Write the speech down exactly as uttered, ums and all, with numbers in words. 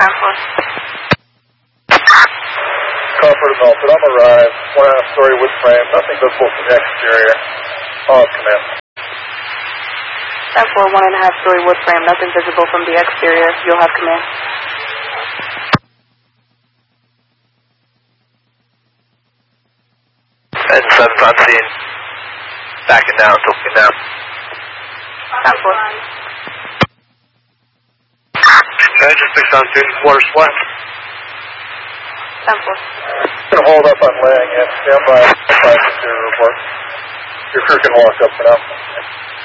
ten four. Comfort of Milford, I'm arrived. One and a half story wood frame, nothing visible from the exterior. All command. ten four, one and a half story wood frame, nothing visible from the exterior. You'll have command. Engine seven's on scene. Backing down, tilting down. ten four. Engine six on scene, water supply. ten four. Going to hold up on laying in. Stand by. Five zero report. Your crew can walk up for now.